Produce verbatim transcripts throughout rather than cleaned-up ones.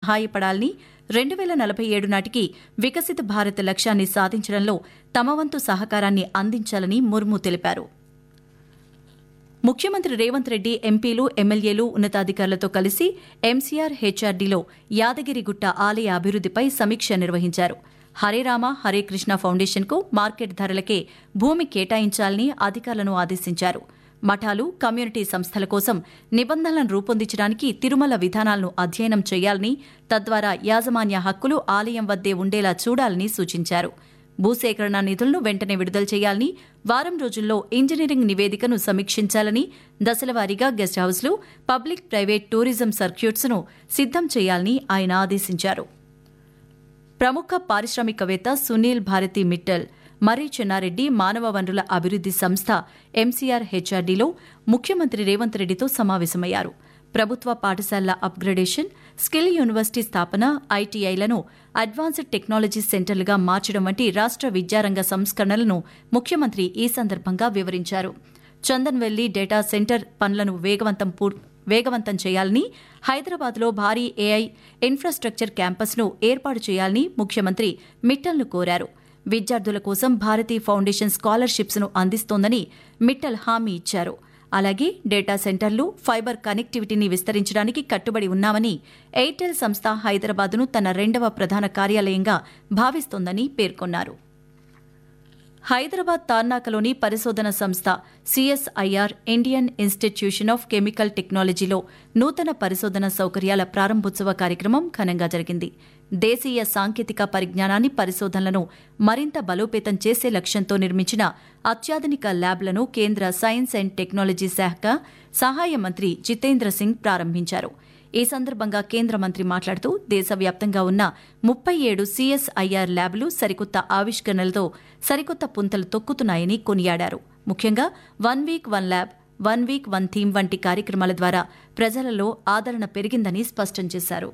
సహాయపడాలని, రెండు వేల నలభై ఏడు నాటికి వికసిత భారత్ లక్ష్యాన్ని సాధించడంలో తమ వంతు సహకారాన్ని అందించాలని ముర్ము తెలిపారు. ముఖ్యమంత్రి రేవంత్ రెడ్డి ఎంపీలు, ఎమ్మెల్యేలు, ఉన్నతాధికారులతో కలిసి ఎంసీఆర్ హెచ్ఆర్డీలో యాదగిరిగుట్ట ఆలయ అభివృద్దిపై సమీక్ష నిర్వహించారు. హరే రామ హరే కృష్ణ ఫౌండేషన్కు మార్కెట్ ధరలకే భూమి కేటాయించాలని అధికారులను ఆదేశించారు. మఠాలు, కమ్యూనిటీ సంస్థల కోసం నిబంధనలను రూపొందించడానికి తిరుమల విధానాలను అధ్యయనం చేయాలని, తద్వారా యాజమాన్య హక్కులు ఆలయం వద్దే ఉండేలా చూడాలని సూచించారు. భూసేకరణ నిధులను వెంటనే విడుదల చేయాలని, వారం రోజుల్లో ఇంజనీరింగ్ నివేదికను సమీక్షించాలని, దశలవారీగా గెస్ట్ హౌస్లు, పబ్లిక్ ప్రైవేట్ టూరిజం సర్క్యూట్స్ను సిద్దం చేయాలని ఆయన ఆదేశించారు. ప్రముఖ పారిశ్రామికవేత్త సునీల్ భారతి మిట్టల్, మర్రి చెన్నారెడ్డి మానవ వనరుల అభివృద్ది సంస్థ ఎంసీఆర్ హెచ్ఆర్డీలో ముఖ్యమంత్రి రేవంత్ రెడ్డితో సమావేశమయ్యారు. ప్రభుత్వ పాఠశాలల అప్గ్రేడేషన్, స్కిల్ యూనివర్సిటీ స్థాపన, ఐటీఐలను అడ్వాన్స్డ్ టెక్నాలజీ సెంటర్లుగా మార్చడం వంటి రాష్ట్ర విద్యారంగ సంస్కరణలను ముఖ్యమంత్రి ఈ సందర్భంగా వివరించారు. చందన్వెల్లి డేటా సెంటర్ పనులను వేగవంతం వేగవంతం చేయాలని, హైదరాబాద్లో భారీ ఏఐ ఇన్ఫ్రాస్ట్రక్చర్ క్యాంపస్ను ఏర్పాటు చేయాలని ముఖ్యమంత్రి మిట్టల్ను కోరారు. విద్యార్థుల కోసం భారతీ ఫౌండేషన్ స్కాలర్షిప్స్ను అందిస్తోందని మిట్టల్ హామీ ఇచ్చారు. అలాగే డేటా సెంటర్లు, ఫైబర్ కనెక్టివిటీని విస్తరించడానికి కట్టుబడి ఉన్నామని, ఎయిర్టెల్ సంస్థ హైదరాబాద్ను తన రెండవ ప్రధాన కార్యాలయంగా భావిస్తోందని పేర్కొన్నారు. హైదరాబాద్ తార్నాకలోని పరిశోధన సంస్థ CSIR Indian institution of chemical టెక్నాలజీలో నూతన పరిశోధన సౌకర్యాల ప్రారంభోత్సవ కార్యక్రమం ఘనంగా జరిగింది. దేశీయ సాంకేతిక పరిజ్ఞానాన్ని, పరిశోధనలను మరింత బలోపేతం చేసే లక్ష్యంతో నిర్మించిన అత్యాధునిక ల్యాబ్లను కేంద్ర సైన్స్ అండ్ టెక్నాలజీ శాఖ సహాయ మంత్రి జితేంద్ర సింగ్ ప్రారంభించారు. ఈ సందర్భంగా కేంద్ర మంత్రి మాట్లాడుతూ దేశవ్యాప్తంగా ఉన్న ముప్పై ఏడు సీఎస్ఐఆర్ ల్యాబ్లు సరికొత్త ఆవిష్కరణలతో సరికొత్త పుంతలు తొక్కుతున్నాయని కొనియాడారు. ముఖ్యంగా one week one lab, one week one theme వంటి కార్యక్రమాల ద్వారా ప్రజలలో ఆదరణ పెరిగిందని స్పష్టం చేశారు.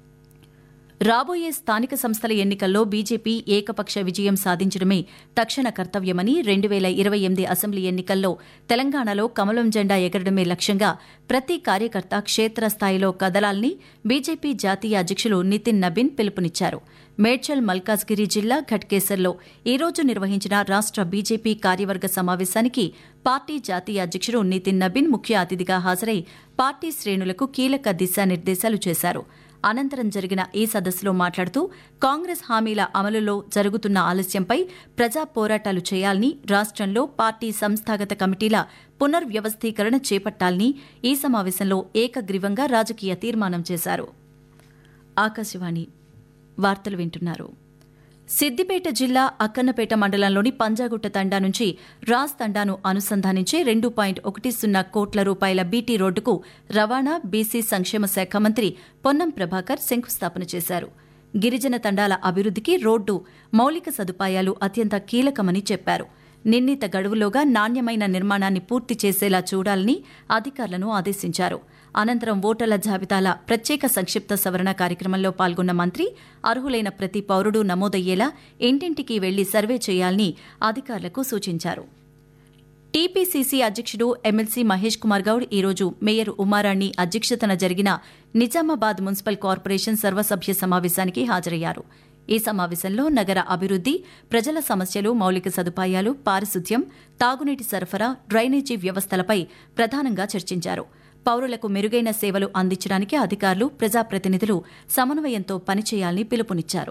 రాబోయే స్థానిక సంస్థల ఎన్నికల్లో బీజేపీ ఏకపక్ష విజయం సాధించడమే తక్షణ కర్తవ్యమని, రెండు వేల ఇరవై ఎనిమిది అసెంబ్లీ ఎన్నికల్లో తెలంగాణలో కమలం జెండా ఎగరడమే లక్ష్యంగా ప్రతి కార్యకర్త క్షేత్రస్థాయిలో కదలాలని బీజేపీ జాతీయ అధ్యక్షులు నితిన్ నబీన్ పిలుపునిచ్చారు. మేడ్చల్ మల్కాజ్గిరి జిల్లా ఘట్కేసర్లో ఈ రోజు నిర్వహించిన రాష్ట్ర బీజేపీ కార్యవర్గ సమావేశానికి పార్టీ జాతీయ అధ్యక్షుడు నితిన్ నబీన్ ముఖ్య అతిథిగా హాజరై పార్టీ శ్రేణులకు కీలక దిశానిర్దేశాలు చేశారు. అనంతరం జరిగిన ఈ సదస్సులో మాట్లాడుతూ కాంగ్రెస్ హామీల అమలులో జరుగుతున్న ఆలస్యంపై ప్రజా పోరాటాలు చేయాలని, రాష్ట్రంలో పార్టీ సంస్థాగత కమిటీల పునర్వ్యవస్థీకరణ చేపట్టాలని ఈ సమావేశంలో ఏకగ్రీవంగా రాజకీయ తీర్మానం చేశారు. ఆకాశవాణి వార్తలు వింటున్నారు. సిద్దిపేట జిల్లా అక్కన్నపేట మండలంలోని పంజాగుట్ట తండా నుంచి రాజ్ తండాను అనుసంధానించే రెండు పాయింట్ ఒకటి సున్నా కోట్ల రూపాయల బీటీ రోడ్డుకు రవాణా, బీసీ సంక్షేమ శాఖ మంత్రి పొన్నం ప్రభాకర్ శంకుస్థాపన చేశారు. గిరిజన తండాల అభివృద్దికి రోడ్డు మౌలిక సదుపాయాలు అత్యంత కీలకమని చెప్పారు. నిర్ణీత గడువులోగా నాణ్యమైన నిర్మాణాన్ని పూర్తి చేసేలా చూడాలని అధికారులను ఆదేశించారు. అనంతరం ఓటర్ల జాబితాల ప్రత్యేక సంక్షిప్త సవరణ కార్యక్రమంలో పాల్గొన్న మంత్రి అర్హులైన ప్రతి పౌరుడు నమోదయ్యేలా ఇంటింటికి వెళ్లి సర్వే చేయాలని అధికారులకు సూచించారు. టీపీసీసీ అధ్యక్షుడు ఎమ్మెల్సీ మహేష్ కుమార్ గౌడ్ ఈరోజు మేయర్ ఉమారాణి అధ్యక్షతన జరిగిన నిజామాబాద్ మున్సిపల్ కార్పొరేషన్ సర్వసభ్య సమావేశానికి హాజరయ్యారు. ఈ సమావేశంలో నగర అభివృద్ది, ప్రజల సమస్యలు, మౌలిక సదుపాయాలు, పారిశుద్ధ్యం, తాగునీటి సరఫరా, డ్రైనేజీ వ్యవస్థలపై ప్రధానంగా చర్చించారు. పౌరులకు మెరుగైన సేవలు అందించడానికి అధికారులు, ప్రజాప్రతినిధులు సమన్వయంతో పనిచేయాలని పిలుపునిచ్చారు.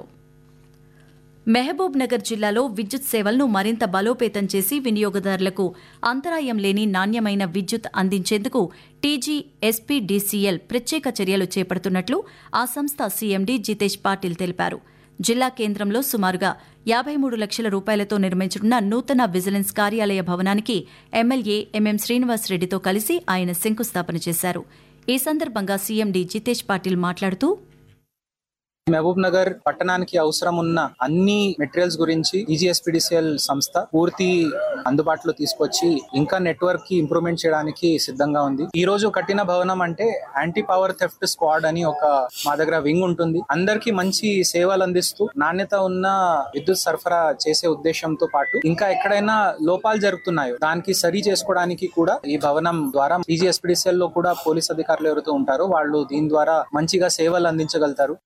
మహబూబ్ నగర్ జిల్లాలో విద్యుత్ సేవలను మరింత బలోపేతం చేసి వినియోగదారులకు అంతరాయం లేని నాణ్యమైన విద్యుత్ అందించేందుకు టీజీ ఎస్పీడీసీఎల్ ప్రత్యేక చర్యలు చేపడుతున్నట్లు ఆ సంస్థ సీఎండీ జితేష్ పాటిల్ తెలిపారు. జిల్లా కేంద్రంలో సుమారుగా యాభై మూడు లక్షల రూపాయలతో నిర్మించనున్న నూతన విజిలెన్స్ కార్యాలయ భవనానికి ఎమ్మెల్యే ఎంఎం శ్రీనివాసరెడ్డితో కలిసి ఆయన శంకుస్థాపన చేశారు. ఈ సందర్భంగా సీఎండీ జితేష్ పాటిల్ మాట్లాడుతూ మహబూబ్ నగర్ పట్టణానికి అవసరం ఉన్న అన్ని మెటీరియల్స్ గురించి ఈజీఎస్పీడీసీఎల్ సంస్థ పూర్తి అందుబాటులో తీసుకొచ్చి ఇంకా నెట్వర్క్ కి ఇంప్రూవ్మెంట్ చేయడానికి సిద్ధంగా ఉంది. ఈ రోజు కట్టిన భవనం అంటే యాంటీ పవర్ థెఫ్ట్ స్క్వాడ్ అని ఒక మా దగ్గర వింగ్ ఉంటుంది. అందరికీ మంచి సేవలు అందిస్తూ నాణ్యత ఉన్న విద్యుత్ సరఫరా చేసే ఉద్దేశంతో పాటు ఇంకా ఎక్కడైనా లోపాలు జరుగుతున్నాయో దానికి సరి చేసుకోవడానికి కూడా ఈ భవనం ద్వారా ఈజీఎస్పీడీసీఎల్ లో కూడా పోలీస్ అధికారులు ఎవరైతే ఉంటారో వాళ్ళు దీని ద్వారా మంచిగా సేవలు అందించగలుగుతారు.